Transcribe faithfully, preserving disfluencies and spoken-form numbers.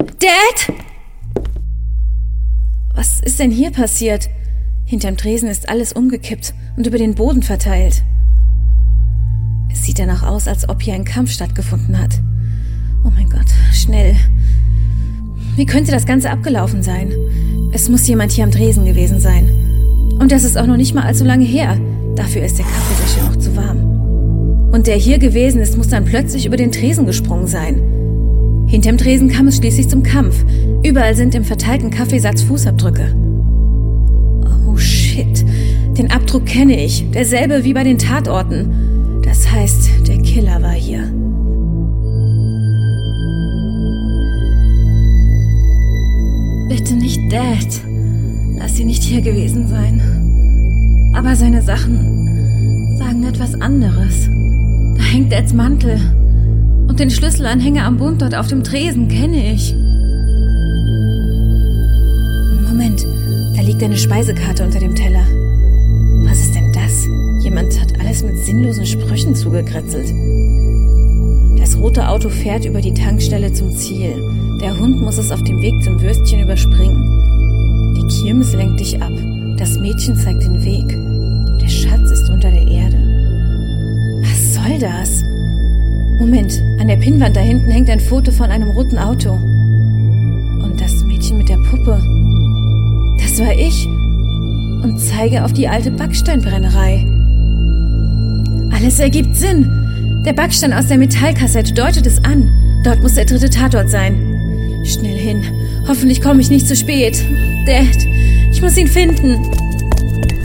Dad? Was ist denn hier passiert? Hinterm Tresen ist alles umgekippt und über den Boden verteilt. Es sieht danach aus, als ob hier ein Kampf stattgefunden hat. Oh mein Gott, schnell. Wie könnte das Ganze abgelaufen sein? Es muss jemand hier am Tresen gewesen sein. Und das ist auch noch nicht mal allzu lange her. Dafür ist der Kaffeebecher noch zu warm. Und der hier gewesen ist, muss dann plötzlich über den Tresen gesprungen sein. Hinterm Tresen kam es schließlich zum Kampf. Überall sind im verteilten Kaffeesatz Fußabdrücke. Oh shit, den Abdruck kenne ich. Derselbe wie bei den Tatorten. Das heißt, der Killer war hier. Bitte nicht Dad. Lass sie nicht hier gewesen sein. Aber seine Sachen sagen etwas anderes. Da hängt Dads Mantel. Und den Schlüsselanhänger am Bund dort auf dem Tresen kenne ich. Moment, da liegt eine Speisekarte unter dem Teller. Was ist denn das? Jemand hat alles mit sinnlosen Sprüchen zugekritzelt. Das rote Auto fährt über die Tankstelle zum Ziel. Der Hund muss es auf dem Weg zum Würstchen überspringen. Die Kirmes lenkt dich ab. Das Mädchen zeigt den Weg. Der Schatz ist unter der Erde. Was soll das? Moment, an der Pinnwand da hinten hängt ein Foto von einem roten Auto. Und das Mädchen mit der Puppe, das war ich. Und zeige auf die alte Backsteinbrennerei. Alles ergibt Sinn. Der Backstein aus der Metallkassette deutet es an. Dort muss der dritte Tatort sein. Schnell hin. Hoffentlich komme ich nicht zu spät. Dad, ich muss ihn finden.